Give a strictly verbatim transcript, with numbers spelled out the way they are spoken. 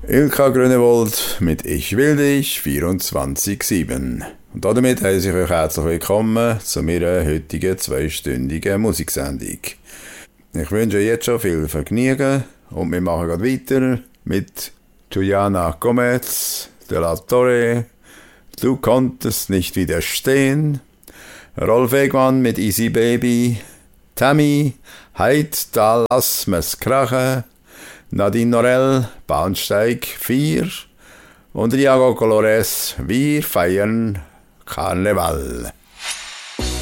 Ilka Grünewold mit Ich will dich vierundzwanzig sieben. Und damit heiße ich euch herzlich willkommen zu meiner heutigen zweistündigen Musiksendung. Ich wünsche jetzt schon viel Vergnügen und wir machen gerade weiter mit Juliana Gomez, De La Torre, Du konntest nicht widerstehen, Rolf Egmann mit Easy Baby, Tammy, Heit, da lass mir's krachen, Nadine Norell, Bahnsteig vier und Riago Colores, wir feiern Karneval.